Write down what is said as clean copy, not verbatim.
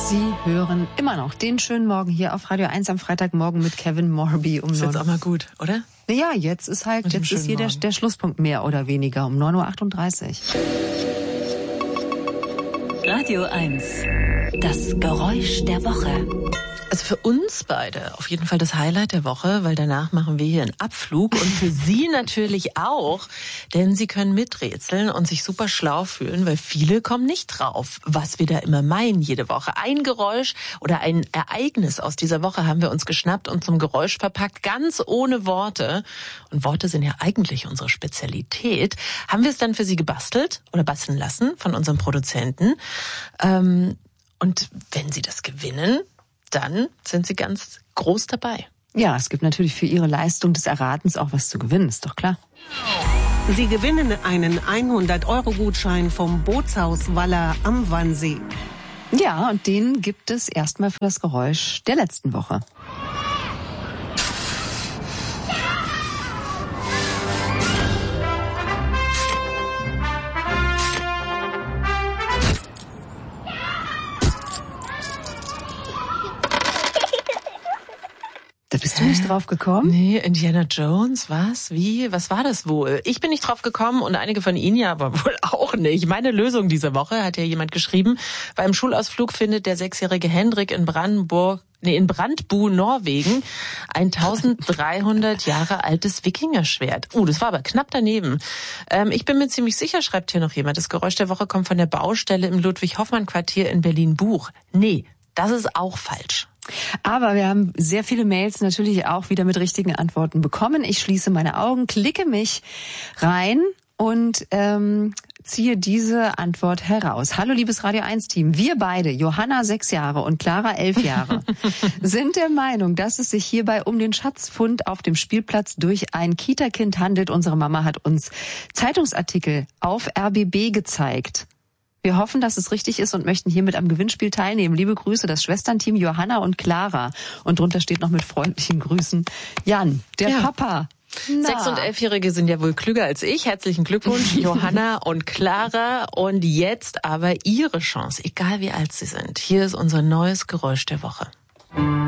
Sie hören immer noch den schönen Morgen hier auf Radio 1 am Freitagmorgen mit Kevin Morby um 9 Uhr. Ist jetzt auch mal gut, oder? Ja, jetzt ist hier der Schlusspunkt mehr oder weniger um 9.38 Uhr. Radio 1, das Geräusch der Woche. Also für uns beide auf jeden Fall das Highlight der Woche, weil danach machen wir hier einen Abflug und für Sie natürlich auch, denn Sie können miträtseln und sich super schlau fühlen, weil viele kommen nicht drauf, was wir da immer meinen jede Woche. Ein Geräusch oder ein Ereignis aus dieser Woche haben wir uns geschnappt und zum Geräusch verpackt, ganz ohne Worte. Und Worte sind ja eigentlich unsere Spezialität. Haben wir es dann für Sie gebastelt oder basteln lassen von unserem Produzenten. Und wenn Sie das gewinnen, dann sind Sie ganz groß dabei. Ja, es gibt natürlich für Ihre Leistung des Erratens auch was zu gewinnen, ist doch klar. Sie gewinnen einen 100-Euro-Gutschein vom Bootshaus Waller am Wannsee. Ja, und den gibt es erstmal für das Geräusch der letzten Woche. Da bist du nicht drauf gekommen? Nee, Indiana Jones, was? Wie? Was war das wohl? Ich bin nicht drauf gekommen und einige von Ihnen ja aber wohl auch nicht. Meine Lösung dieser Woche, hat ja jemand geschrieben, beim Schulausflug findet der 6-jährige Hendrik in Brandbu, Norwegen, ein 1300 Jahre altes Wikingerschwert. Das war aber knapp daneben. Ich bin mir ziemlich sicher, schreibt hier noch jemand, das Geräusch der Woche kommt von der Baustelle im Ludwig-Hoffmann-Quartier in Berlin-Buch. Nee, das ist auch falsch. Aber wir haben sehr viele Mails natürlich auch wieder mit richtigen Antworten bekommen. Ich schließe meine Augen, klicke mich rein und ziehe diese Antwort heraus. Hallo liebes Radio 1 Team, wir beide, Johanna 6 Jahre und Clara 11 Jahre, sind der Meinung, dass es sich hierbei um den Schatzfund auf dem Spielplatz durch ein Kita-Kind handelt. Unsere Mama hat uns Zeitungsartikel auf RBB gezeigt. Wir hoffen, dass es richtig ist und möchten hiermit am Gewinnspiel teilnehmen. Liebe Grüße, das Schwesternteam Johanna und Clara. Und drunter steht noch mit freundlichen Grüßen Jan, der Papa. 6- und 11-Jährige sind ja wohl klüger als ich. Herzlichen Glückwunsch, Johanna und Clara. Und jetzt aber Ihre Chance, egal wie alt Sie sind. Hier ist unser neues Geräusch der Woche.